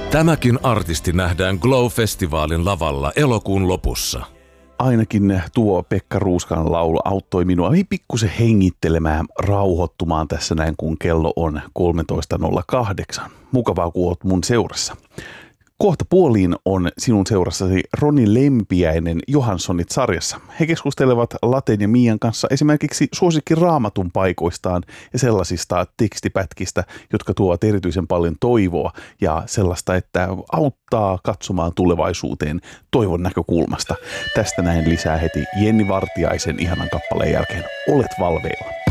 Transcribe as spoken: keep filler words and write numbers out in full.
Tämäkin artisti nähdään Glow-festivaalin lavalla elokuun lopussa. Ainakin tuo Pekka Ruuskan laulu auttoi minua pikkusen hengittelemään, rauhoittumaan tässä näin, kun kello on kolmetoista nolla kahdeksan. Mukavaa, kun oot mun seurassa. Kohta puoliin on sinun seurassasi Roni Lempiäinen Johanssonit-sarjassa. He keskustelevat Laten ja Mian kanssa esimerkiksi suosikki Raamatun paikoistaan ja sellaisista tekstipätkistä, jotka tuovat erityisen paljon toivoa ja sellaista, että auttaa katsomaan tulevaisuuteen toivon näkökulmasta. Tästä näin lisää heti Jenni Vartiaisen ihanan kappaleen jälkeen. Olet valveilla.